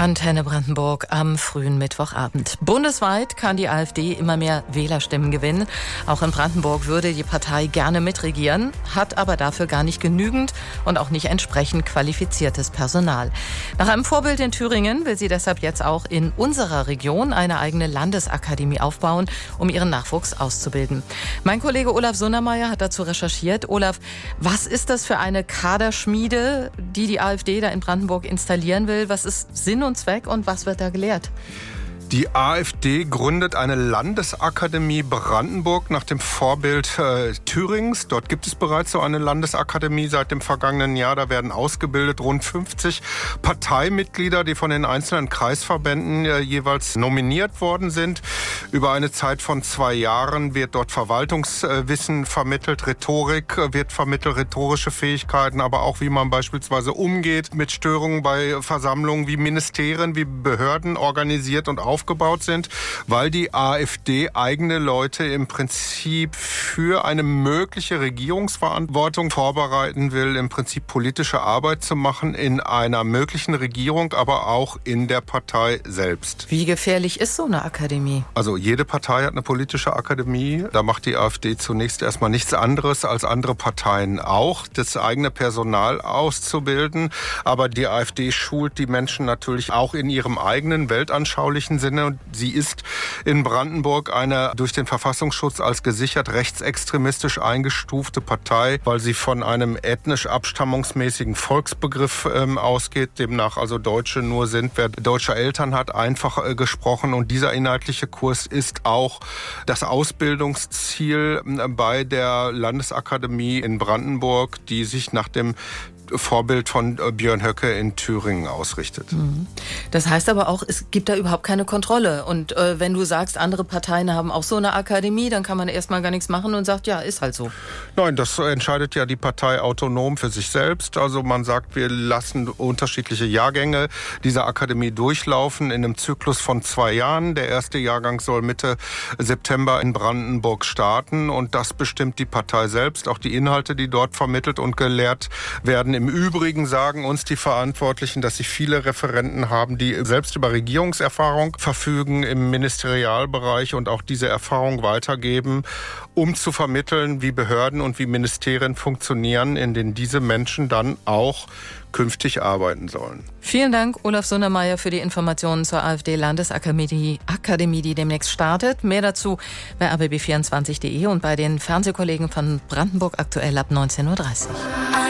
Antenne Brandenburg am frühen Mittwochabend. Bundesweit kann die AfD immer mehr Wählerstimmen gewinnen. Auch in Brandenburg würde die Partei gerne mitregieren, hat aber dafür gar nicht genügend und auch nicht entsprechend qualifiziertes Personal. Nach einem Vorbild in Thüringen will sie deshalb jetzt auch in unserer Region eine eigene Landesakademie aufbauen, um ihren Nachwuchs auszubilden. Mein Kollege Olaf Sundermeier hat dazu recherchiert. Olaf, was ist das für eine Kaderschmiede, die AfD da in Brandenburg installieren will? Was ist Sinn und Zweck und was wird da gelehrt? Die AfD gründet eine Landesakademie Brandenburg nach dem Vorbild Thürings. Dort gibt es bereits so eine Landesakademie seit dem vergangenen Jahr. Da werden ausgebildet rund 50 Parteimitglieder, die von den einzelnen Kreisverbänden jeweils nominiert worden sind. Über eine Zeit von 2 Jahren wird dort Verwaltungswissen vermittelt, Rhetorik wird vermittelt, rhetorische Fähigkeiten, aber auch wie man beispielsweise umgeht mit Störungen bei Versammlungen, wie Ministerien, wie Behörden organisiert und aufgebaut sind, weil die AfD eigene Leute im Prinzip für eine mögliche Regierungsverantwortung vorbereiten will, im Prinzip politische Arbeit zu machen in einer möglichen Regierung, aber auch in der Partei selbst. Wie gefährlich ist so eine Akademie? Also jede Partei hat eine politische Akademie. Da macht die AfD zunächst erstmal nichts anderes als andere Parteien auch, das eigene Personal auszubilden. Aber die AfD schult die Menschen natürlich auch in ihrem eigenen weltanschaulichen Sinne. Und sie ist in Brandenburg eine durch den Verfassungsschutz als gesichert rechtsextremistisch eingestufte Partei, weil sie von einem ethnisch-abstammungsmäßigen Volksbegriff ausgeht, demnach also Deutsche nur sind, wer deutsche Eltern hat, einfach gesprochen. Und dieser inhaltliche Kurs ist auch das Ausbildungsziel bei der Landesakademie in Brandenburg, die sich nach dem Vorbild von Björn Höcke in Thüringen ausrichtet. Das heißt aber auch, es gibt da überhaupt keine Kontrolle. Und wenn du sagst, andere Parteien haben auch so eine Akademie, dann kann man erstmal gar nichts machen und sagt, ja, ist halt so. Nein, das entscheidet ja die Partei autonom für sich selbst. Also man sagt, wir lassen unterschiedliche Jahrgänge dieser Akademie durchlaufen in einem Zyklus von 2 Jahren. Der erste Jahrgang soll Mitte September in Brandenburg starten und das bestimmt die Partei selbst. Auch die Inhalte, die dort vermittelt und gelehrt werden. Im Übrigen sagen uns die Verantwortlichen, dass sie viele Referenten haben, die selbst über Regierungserfahrung verfügen im Ministerialbereich und auch diese Erfahrung weitergeben, um zu vermitteln, wie Behörden und wie Ministerien funktionieren, in denen diese Menschen dann auch künftig arbeiten sollen. Vielen Dank, Olaf Sundermeier, für die Informationen zur AfD-Landesakademie, die demnächst startet. Mehr dazu bei rbb24.de und bei den Fernsehkollegen von Brandenburg aktuell ab 19:30 Uhr.